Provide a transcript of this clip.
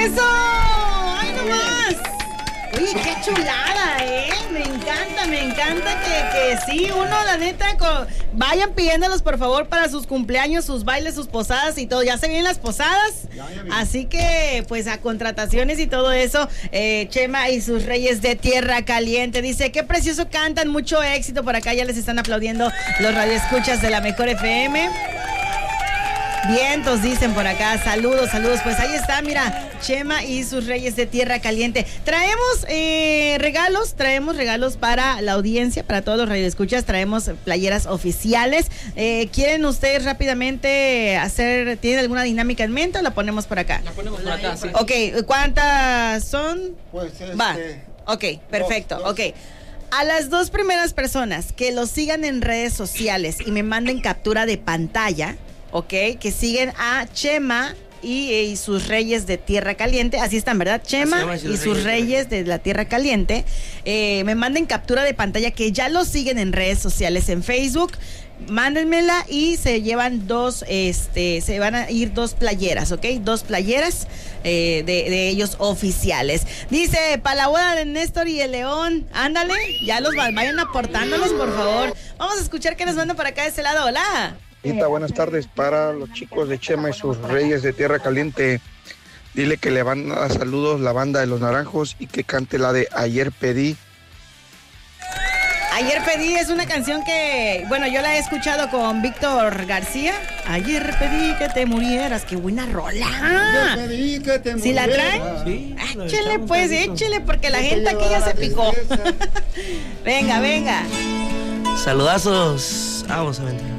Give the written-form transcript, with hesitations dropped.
¡Eso! ¡Ay, no más! Oye, qué chulada, ¿eh? Me encanta que sí, uno, la neta, vayan pidiéndolos, por favor, para sus cumpleaños, sus bailes, sus posadas y todo. Ya se vienen las posadas, así que, pues, a contrataciones y todo eso. Chema y sus Reyes de Tierra Caliente. Dice, qué precioso cantan, mucho éxito. Por acá ya les están aplaudiendo los radioescuchas de la Mejor FM. Vientos, dicen por acá. Saludos. Pues ahí está, mira, Chema y sus Reyes de Tierra Caliente. Traemos regalos para la audiencia, para todos los radioescuchas. Traemos playeras oficiales. ¿Quieren ustedes rápidamente tienen alguna dinámica en mente o la ponemos por acá? La ponemos por acá, sí. Ok, ¿cuántas son? Pues Va. Ok, perfecto. Dos. Ok. A las 2 primeras personas que los sigan en redes sociales y me manden captura de pantalla, ok, que siguen a Chema y sus Reyes de Tierra Caliente, así están, ¿verdad? Chema y sus Reyes de la Tierra Caliente, me manden captura de pantalla que ya los siguen en redes sociales, en Facebook, mándenmela y se llevan se van a ir 2 playeras, ¿ok? 2 playeras de ellos oficiales. Dice, para la boda de Néstor y el León, ándale, ya los vayan aportándolos, por favor. Vamos a escuchar qué nos mandan por acá de ese lado. Hola. Buenas tardes para los chicos de Chema y sus Reyes de Tierra Caliente. Dile que le van a dar saludos la banda de Los Naranjos y que cante la de Ayer Pedí. Ayer Pedí es una canción que, bueno, yo la he escuchado con Víctor García. Ayer pedí que te murieras. ¡Qué buena rola! Ayer pedí que te ¿Sí la traen? Sí. Échele pues, échele, porque la gente aquí ya se picó. Venga. Saludazos. Vamos a ver.